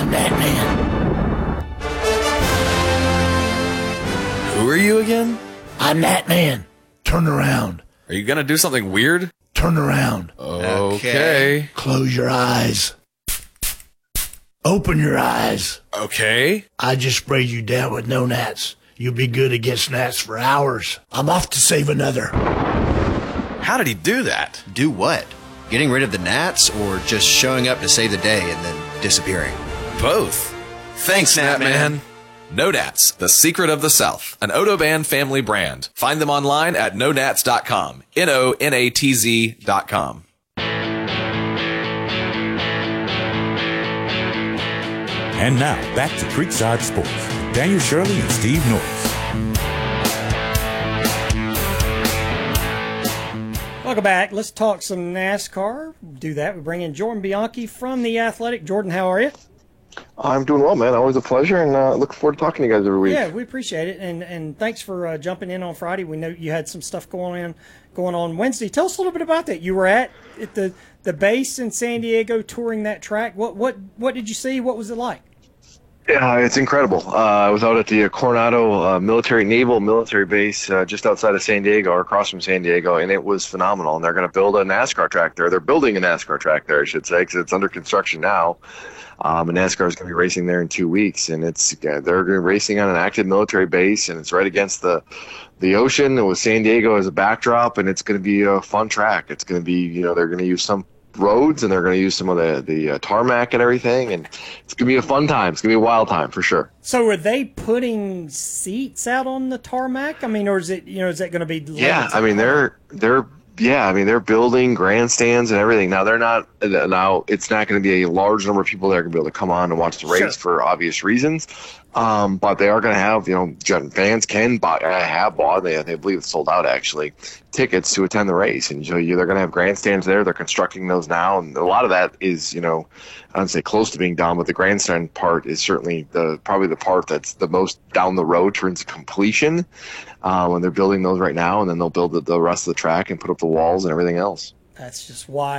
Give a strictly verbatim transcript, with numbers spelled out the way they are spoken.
I'm that man. Who are you again? I'm that man. Turn around. Are you going to do something weird? Turn around. Okay. Close your eyes. Open your eyes. Okay. I just sprayed you down with no gnats. You'll be good against gnats for hours. I'm off to save another. How did he do that? Do what? Getting rid of the gnats or just showing up to save the day and then disappearing? Both. Thanks, Gnatman. No Nats, the secret of the South, an Odoban family brand. Find them online at no nats dot com. N O N A T Z dot com. And now, back to Creekside Sports. Daniel Shirley and Steve Norris. Welcome back. Let's talk some NASCAR. Do that. We bring in Jordan Bianchi from The Athletic. Jordan, how are you? I'm doing well, man. Always a pleasure, and uh, look forward to talking to you guys every week. Yeah, we appreciate it, and and thanks for uh, jumping in on Friday. We know you had some stuff going on going on Wednesday. Tell us a little bit about that. You were at, at the the base in San Diego touring that track. What what what did you see? What was it like? Yeah, it's incredible. Uh, I was out at the Coronado uh, Military Naval Military Base uh, just outside of San Diego, or across from San Diego, and it was phenomenal. And they're going to build a NASCAR track there. They're building a NASCAR track there, I should say, because it's under construction now. Um, and NASCAR is going to be racing there in two weeks, and it's yeah, they're going to be racing on an active military base, and it's right against the the ocean with San Diego as a backdrop, and it's going to be a fun track. It's going to be, you know, they're going to use some roads, and they're going to use some of the the uh, tarmac and everything, and it's going to be a fun time. It's going to be a wild time for sure. So, are they putting seats out on the tarmac? I mean, or is it, you know, is that going to be? Yeah, I mean they're they're. Yeah, I mean, they're building grandstands and everything. Now, they're not – now, it's not going to be a large number of people that are going to be able to come on and watch the race Sure. for obvious reasons. Um, but they are going to have, you know, fans can buy – I have bought – they they believe it's sold out, actually – tickets to attend the race. And so you, they're going to have grandstands there. They're constructing those now. And a lot of that is, you know, I don't say close to being done, but the grandstand part is certainly the probably the part that's the most down the road towards completion. Uh, when they're building those right now, and then they'll build the, the rest of the track and put up the walls and everything else. That's just wild.